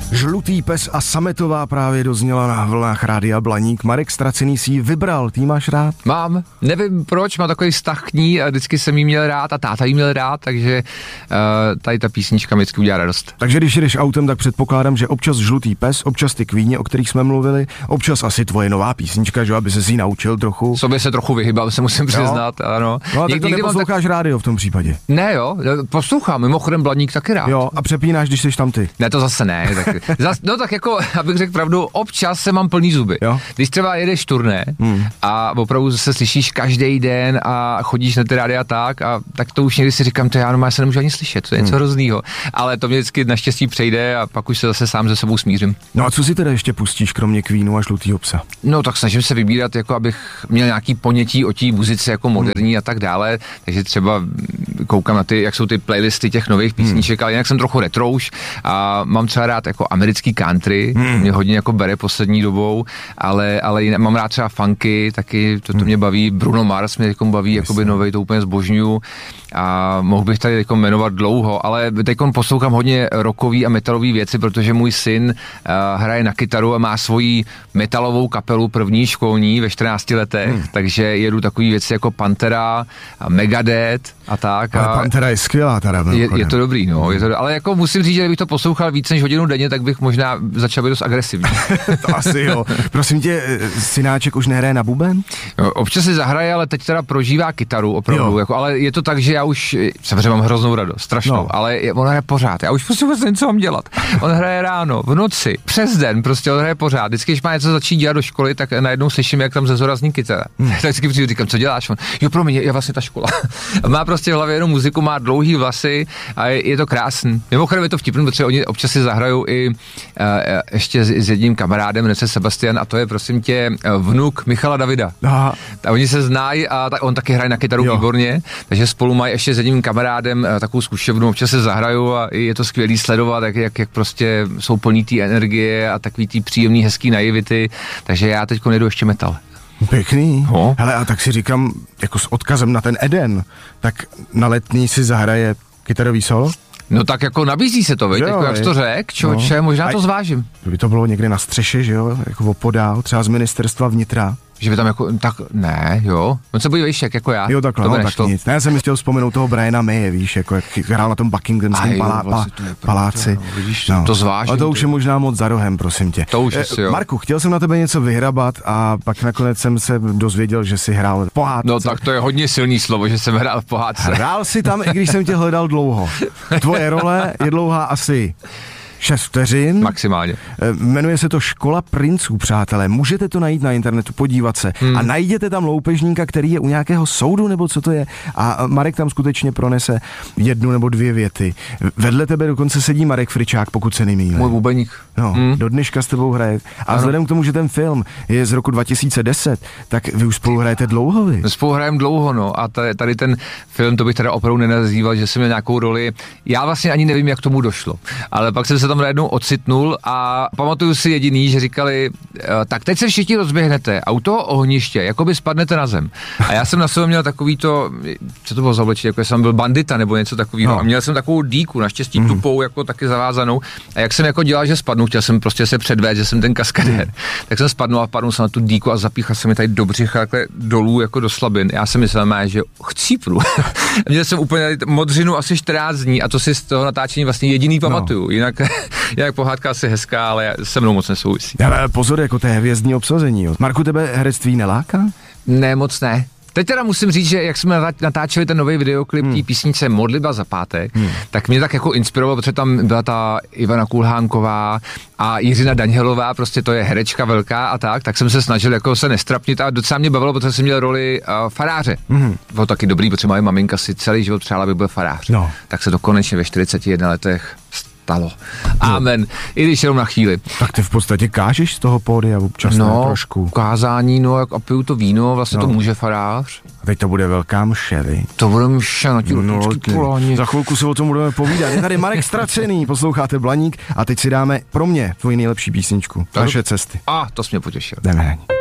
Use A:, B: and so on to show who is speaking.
A: Žlutý pes a sametová právě dozněla na vlnách Rádia Blaník. Marek Stracený si ji vybral, ty máš rád?
B: Mám, nevím proč, mám takový vztah k ní a vždycky jsem jí měl rád a táta jí měl rád, takže tady ta písnička mi vždycky udělá radost.
A: Takže když jdeš autem, tak předpokládám, že občas Žlutý pes, občas ty Queeni, o kterých jsme mluvili, občas asi tvoje nová písnička, že aby se si naučil trochu.
B: Sobě se trochu vyhybal, se musím přiznat, ano.
A: No a tak to neposloucháš rádio v tom případě.
B: Ne jo, poslouchám, mimochodem Blaník taky rád.
A: Jo, a přepínáš, když jsi tam ty.
B: Ne, to zase ne. No tak jako, abych řekl pravdu, občas se mám plný zuby.
A: Jo?
B: Když třeba jedeš turné a opravdu se slyšíš každý den a chodíš na ty rádia tak to už někdy si říkám, to já se nemůžu ani slyšet, to je něco hroznýho. Ale to mě vždycky naštěstí přejde a pak už se zase sám se sebou smířím.
A: No a co si teda ještě pustíš, kromě Queenu a Žlutýho psa?
B: No tak snažím se vybírat, jako abych měl nějaký ponětí o té muzice jako moderní a tak dále, takže třeba koukám na ty, jak jsou ty playlisty těch nových písniček, ale jinak jsem trochu retrouš a mám třeba rád jako americký country, mě hodně jako bere poslední dobou, ale jinak mám rád třeba funky, taky to mě baví, Bruno Mars mě jako baví, jakoby novej, to úplně zbožňuju a mohl bych tady jako jmenovat dlouho, ale teď poslouchám hodně rockový a metalový věci, protože můj syn hraje na kytaru a má svoji metalovou kapelu první školní ve 14 letech, takže jedu takový věci jako Pantera, Megadeth a tak.
A: Ale Pantera je skvělá teda.
B: Je to dobrý, no, ale jako musím říct, že kdybych to poslouchal víc než hodinu denně, tak bych možná začal být dost agresivní.
A: To asi jo. Prosím tě, synáček už nehraje na buben?
B: No, občas si zahraje, ale teď teda prožívá kytaru opravdu, jako, ale je to tak, že já už samozřejmě mám hroznou radost, strašnou, ale on hraje pořád, já už prostě vůbec nevím, co mám dělat. On hraje ráno, v noci, přes den, prostě on hraje pořád. Vždycky, když má něco začít dělat do školy, tak najednou slyším, jak tam ze zhora zní kytara. Tak vždycky přijdu, říkám, co děláš? On, jo, pro mě je vlastně ta škola. Má prostě v hlavě jenom muziku, má dlouhý vlasy a je to krásný. Mimochodem je to vtipný, protože oni občas si zahrajou i ještě s jedním kamarádem, jmenuje se Sebastian, a to je prosím tě vnuk Michala Davida. Aha. A oni se znají a on taky hraje na kytaru výborně, takže spolu mají ještě s jedním kamarádem takovou zkušebnu, občas se zahrajou a je to skvělý sledovat, jak prostě jsou plný té energie a takový té příjemný, hezký naivity, takže já teďko nejdu ještě metal.
A: Pěkný. Hele, a tak si říkám, jako s odkazem na ten Eden, tak na Letný si zahraje kytarový solo?
B: No tak jako nabízí se to, veď, jako jak jsi to řekl, člověče, možná to zvážím.
A: Kdyby to bylo někde na střeše, že jo, jako opodál, třeba z ministerstva vnitra.
B: Že by tam jako, tak ne, jo, on se bojí vejšek, jako já.
A: Jo, takhle, no, tak nic. Ne, já jsem chtěl vzpomenout toho Briana Maye, víš, jako jak hrál na tom Buckinghamském paláci.
B: No. To zvážím.
A: Ale to už je možná moc za rohem, prosím tě.
B: To už asi, jo.
A: Marku, chtěl jsem na tebe něco vyhrabat a pak nakonec jsem se dozvěděl, že jsi hrál v pohádce.
B: No tak to je hodně silný slovo, že jsem hrál v pohádce.
A: Hrál jsi tam, i když jsem tě hledal dlouho. Tvoje role je dlouhá asi 6 vteřin.
B: Maximálně.
A: Jmenuje se to Škola princů, přátelé. Můžete to najít na internetu, podívat se. A najděte tam loupežníka, který je u nějakého soudu, nebo co to je. A Marek tam skutečně pronese 1 nebo 2 věty. Vedle tebe dokonce sedí Marek Fričák, pokud se nemýlím.
B: Můj bubeník.
A: No, do dneška s tebou hraje. A vzhledem k tomu, že ten film je z roku 2010, tak vy už spolu hrajete dlouho, vy?
B: Spolu hrajeme dlouho, no. A tady ten film, to bych teda opravdu nenazýval, že jsem měl nějakou roli. Já vlastně ani nevím, jak tomu došlo. Ale pak jsem se tam najednou ocitnul a pamatuju si jediný, že říkali, tak teď se všichni rozběhnete a u toho ohniště, jakoby spadnete na zem. A já jsem na sobě měl takový to, co to bylo za oblečení, jako jsem byl bandita nebo něco takového. No. A měl jsem takovou dýku, naštěstí tupou, jako taky zavázanou. A jak jsem jako dělal, že spadnu, chtěl jsem prostě se předvést, že jsem ten kaskadér. Tak jsem spadnul a padnul jsem na tu dýku a zapíchal jsem mi tady do břicha, takhle dolů jako do slabin. Já jsem myslel, že chcípnu. Měl jsem úplně modřinu asi 14 dní a to si z toho natáčení vlastně jediný pamatuju. Jinak pohádka asi hezká, ale se mnou moc nesouvisí.
A: Ale pozor, jako to je hvězdní obsazení. Jo. Marku, tebe herectví neláká?
B: Ne, moc ne. Teď teda musím říct, že jak jsme natáčeli ten nový videoklip té písnice Modlitba za pátek, tak mě tak jako inspiroval, protože tam byla ta Ivana Kulhánková a Jiřina Daňhelová, prostě to je herečka velká a tak jsem se snažil jako se nestrapnit a docela mě bavilo, protože jsem měl roli faráře. Bylo taky dobrý, protože moje maminka si celý život přála, aby byl farář. No. Tak se to konečně ve 41 letech stalo. Amen. I když jenom na chvíli.
A: Tak ty v podstatě kážeš z toho pódia občas trošku.
B: Kázání, a piju to víno, vlastně to může farář.
A: A teď to bude velká mše, vy?
B: To bude mše na ti poláni.
A: Za chvilku se o tom budeme povídat. Je tady Marek Stracený, posloucháte Blaník a teď si dáme pro mě tvoji nejlepší písničku. Naše cesty.
B: To jsi mě potěšil.
A: Jdeme na ní.